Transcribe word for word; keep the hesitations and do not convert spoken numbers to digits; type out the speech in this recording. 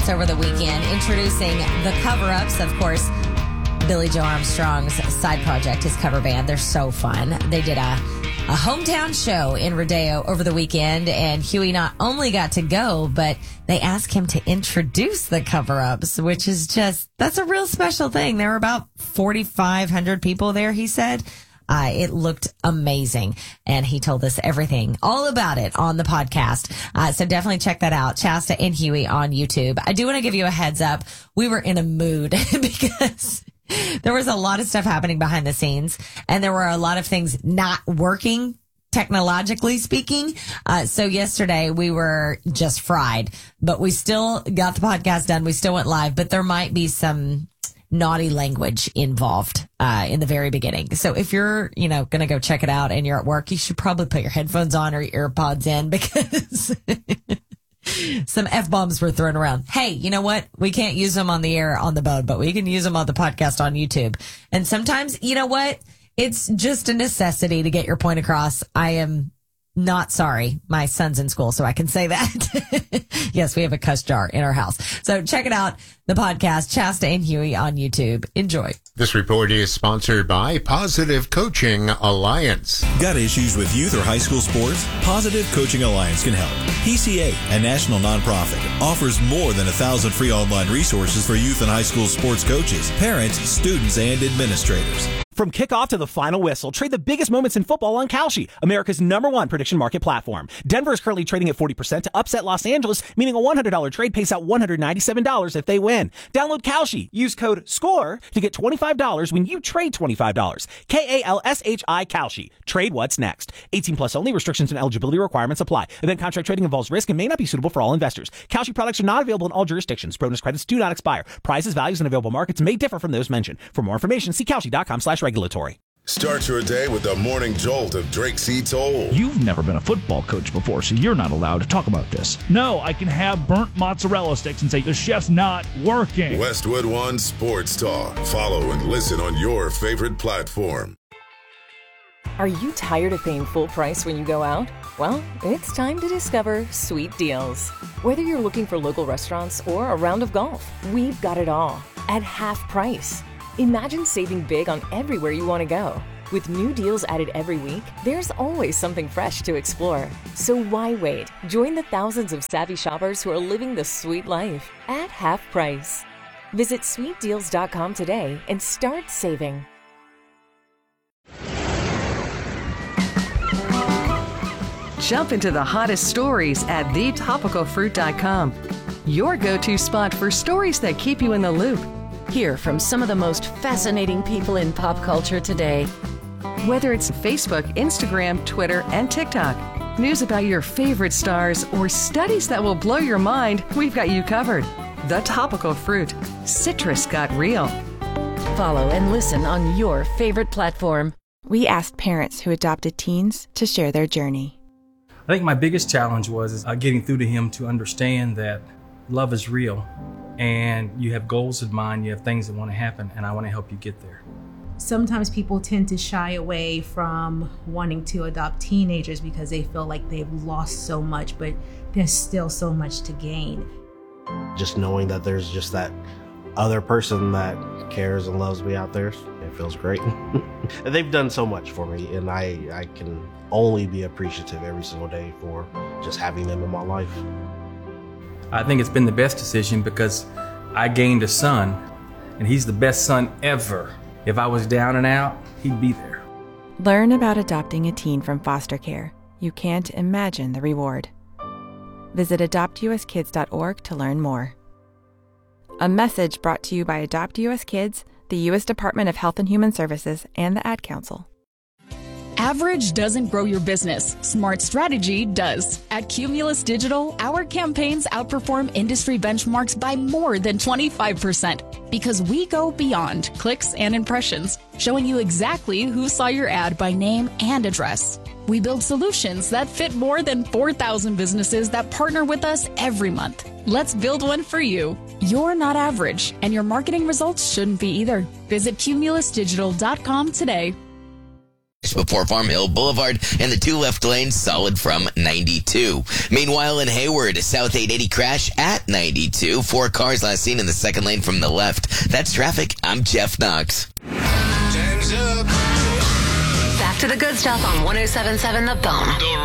us over the weekend, introducing the cover-ups. Of course, Billie Joe Armstrong's side project, his cover band. They're so fun. They did a, a hometown show in Rodeo over the weekend, and Huey not only got to go, but they asked him to introduce the cover-ups, which is just, that's a real special thing. There were about forty-five hundred people there, he said. Uh, it looked amazing, and he told us everything, all about it on the podcast. Uh, so definitely check that out. Chasta and Huey on YouTube. I do want to give you a heads up. We were in a mood because there was a lot of stuff happening behind the scenes, and there were a lot of things not working, technologically speaking. Uh, so yesterday we were just fried, but we still got the podcast done. We still went live, but there might be some naughty language involved uh in the very beginning. So if you're, you know, going to go check it out and you're at work, you should probably put your headphones on or your AirPods in because some F-bombs were thrown around. Hey, you know what? We can't use them on the air on the boat, but we can use them on the podcast on YouTube. And sometimes, you know what? It's just a necessity to get your point across. I am not sorry. My son's in school, so I can say that. Yes, we have a cuss jar in our house. So check it out, the podcast, Chasta and Huey on YouTube. Enjoy. This report is sponsored by Positive Coaching Alliance. Got issues with youth or high school sports? Positive Coaching Alliance can help. P C A, a national nonprofit, offers more than a thousand free online resources for youth and high school sports coaches, parents, students, and administrators. From kickoff to the final whistle, trade the biggest moments in football on Kalshi, America's number one prediction market platform. Denver is currently trading at forty percent to upset Los Angeles, meaning a one hundred dollars trade pays out one hundred ninety-seven dollars if they win. Download Kalshi. Use code SCORE to get twenty-five dollars when you trade twenty-five dollars. K A L S H I Kalshi. Trade what's next. eighteen plus only. Restrictions and eligibility requirements apply. Event contract trading involves risk and may not be suitable for all investors. Kalshi products are not available in all jurisdictions. Bonus credits do not expire. Prices, values, and available markets may differ from those mentioned. For more information, see Kalshi.com slash regulatory. Start your day with the morning jolt of Drake C. Toll. You've never been a football coach before, so you're not allowed to talk about this. No, I can have burnt mozzarella sticks and say, the chef's not working. Westwood One Sports Talk. Follow and listen on your favorite platform. Are you tired of paying full price when you go out? Well, it's time to discover Sweet Deals. Whether you're looking for local restaurants or a round of golf, we've got it all at half price. Imagine saving big on everywhere you want to go. With new deals added every week, there's always something fresh to explore. So why wait? Join the thousands of savvy shoppers who are living the sweet life at half price. Visit sweet deals dot com today and start saving. Jump into the hottest stories at the topical fruit dot com. Your go-to spot for stories that keep you in the loop. Hear from some of the most fascinating people in pop culture today. Whether it's Facebook, Instagram, Twitter, and TikTok, news about your favorite stars, or studies that will blow your mind, we've got you covered. The Topical Fruit. Citrus got real. Follow and listen on your favorite platform. We asked parents who adopted teens to share their journey. I think my biggest challenge was is, uh, getting through to him to understand that love is real. And you have goals in mind, you have things that want to happen, and I want to help you get there. Sometimes people tend to shy away from wanting to adopt teenagers because they feel like they've lost so much, but there's still so much to gain. Just knowing that there's just that other person that cares and loves me out there, it feels great. They've done so much for me, and I, I can only be appreciative every single day for just having them in my life. I think it's been the best decision because I gained a son, and he's the best son ever. If I was down and out, he'd be there. Learn about adopting a teen from foster care. You can't imagine the reward. Visit adopt u s kids dot org to learn more. A message brought to you by Adopt U S Kids, the U S Department of Health and Human Services, and the Ad Council. Average doesn't grow your business. Smart strategy does. At Cumulus Digital, our campaigns outperform industry benchmarks by more than twenty-five percent because we go beyond clicks and impressions, showing you exactly who saw your ad by name and address. We build solutions that fit more than four thousand businesses that partner with us every month. Let's build one for you. You're not average, and your marketing results shouldn't be either. Visit cumulus digital dot com today. before Farm Hill Boulevard, and the two left lanes solid from ninety-two. Meanwhile, in Hayward, a South eight eighty crash at ninety-two. Four cars last seen in the second lane from the left. That's traffic. I'm Jeff Knox. Back to the good stuff on one oh seven point seven The Bone.